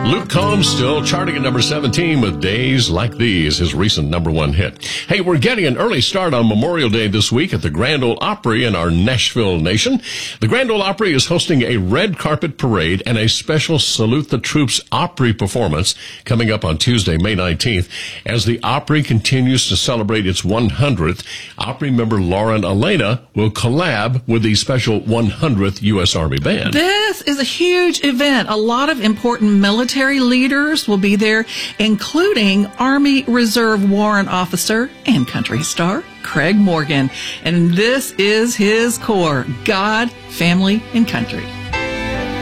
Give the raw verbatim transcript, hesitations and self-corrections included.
Luke Combs still charting at number seventeen with Days Like These, his recent number one hit. Hey, we're getting an early start on Memorial Day this week at the Grand Ole Opry in our Nashville nation. The Grand Ole Opry is hosting a red carpet parade and a special Salute the Troops Opry performance coming up on Tuesday, May nineteenth. As the Opry continues to celebrate its one hundredth, Opry member Lauren Elena will collab with the special one hundredth U S Army Band. This is a huge event. A lot of important military leaders will be there, including Army Reserve Warrant Officer and country star Craig Morgan. And this is his core: God, family, and country.